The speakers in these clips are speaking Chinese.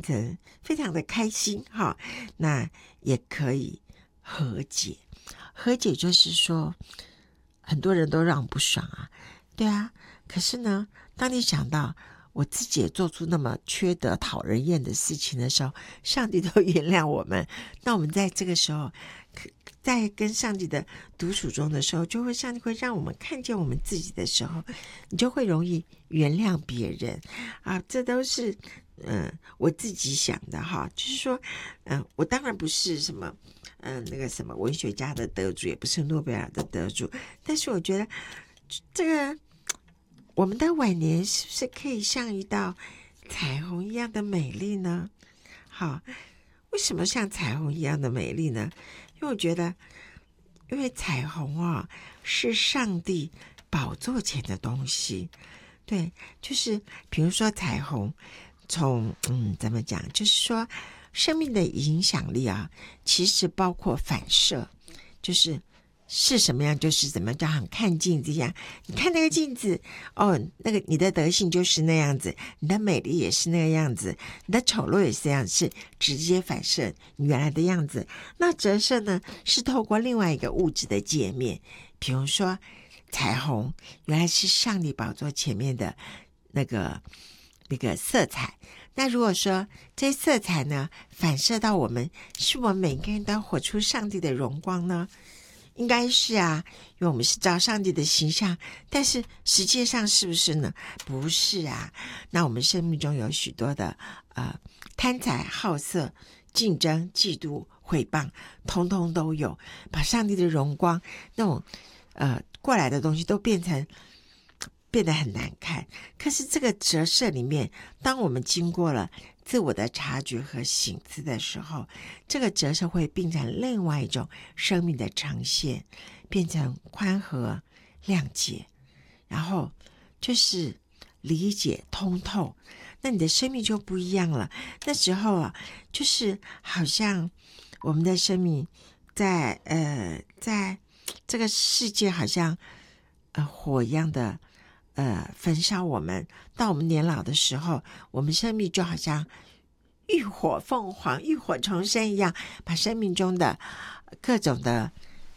成非常的开心哈。那也可以和解，和解就是说很多人都让我不爽啊，对啊，可是呢，当你想到我自己也做出那么缺德讨人厌的事情的时候，上帝都原谅我们，那我们在这个时候在跟上帝的独处中的时候，就会上帝会让我们看见我们自己的时候，你就会容易原谅别人啊。这都是我自己想的哈，就是说我当然不是什么那个什么文学家的得主，也不是诺贝尔的得主，但是我觉得这个我们的晚年是不是可以像一道彩虹一样的美丽呢？好，为什么像彩虹一样的美丽呢？因为我觉得，因为彩虹啊是上帝宝座前的东西，对，就是比如说彩虹从怎么讲，就是说生命的影响力啊，其实包括反射，是什么样就是怎么样，就好像看镜子一样，你看那个镜子哦，那个你的德性就是那样子，你的美丽也是那个样子，你的丑陋也是这样，是直接反射你原来的样子。那折射呢，是透过另外一个物质的界面，比如说彩虹原来是上帝宝座前面的那个色彩。那如果说这些色彩呢反射到我们，是我们每个人都要活出上帝的荣光呢？应该是啊，因为我们是照上帝的形象，但是实际上是不是呢？不是啊。那我们生命中有许多的贪财好色、竞争、嫉妒、毁谤，通通都有，把上帝的荣光那种过来的东西都变得很难看。可是这个折射里面，当我们经过了自我的察觉和省思的时候，这个折射会变成另外一种生命的呈现，变成宽和、谅解，然后就是理解、通透，那你的生命就不一样了。那时候啊，就是好像我们的生命在这个世界好像火一样的焚烧我们，到我们年老的时候，我们生命就好像浴火凤凰、浴火重生一样，把生命中的各种的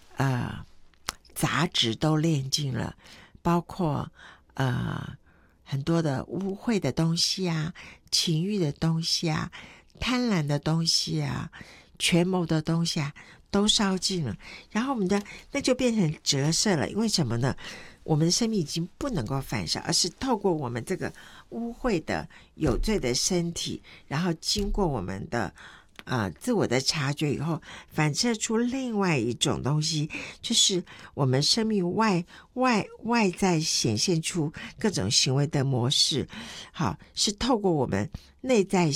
杂质都炼尽了，包括很多的污秽的东西啊、情欲的东西啊、贪婪的东西啊、权谋的东西啊，都烧尽了。然后我们的那就变成折射了，因为什么呢？我们的生命已经不能够反射，而是透过我们这个污秽的有罪的身体，然后经过我们的自我的察觉以后，反射出另外一种东西，就是我们生命外在显现出各种行为的模式。好，是透过我们内在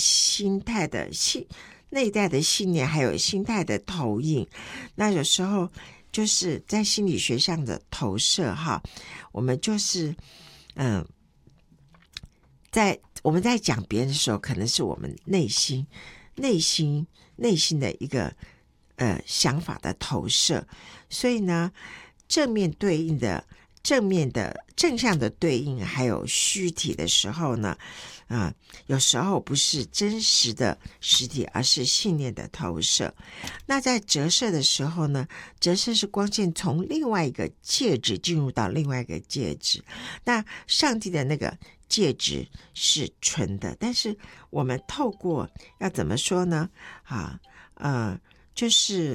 的信念还有心态的投影。那有时候就是在心理学上的投射哈，我们就是我们在讲别人的时候，可能是我们内心的一个想法的投射。所以呢，正向的对应还有虚体的时候呢，有时候不是真实的实体，而是信念的投射。那在折射的时候呢，折射是光线从另外一个介质进入到另外一个介质。那上帝的那个介质是纯的，但是我们透过要怎么说呢？就是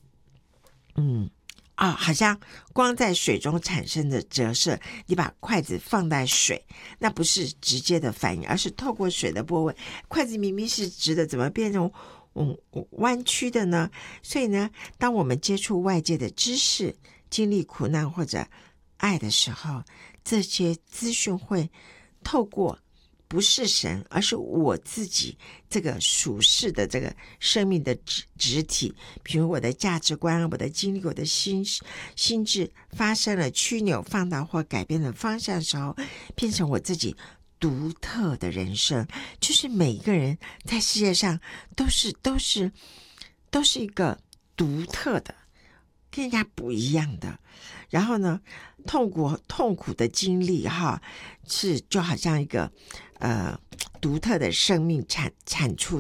好像光在水中产生的折射，你把筷子放在水，那不是直接的反应，而是透过水的波纹，筷子明明是直的，怎么变成弯曲的呢？所以呢，当我们接触外界的知识、经历苦难或者爱的时候，这些资讯会透过不是神，而是我自己这个属世的这个生命的质体，比如我的价值观、我的经历、我的心智发生了曲扭、放大或改变的方向的时候，变成我自己独特的人生。就是每一个人在世界上都是一个独特的，跟人家不一样的。然后呢，痛苦的经历哈，是就好像一个独特的生命产出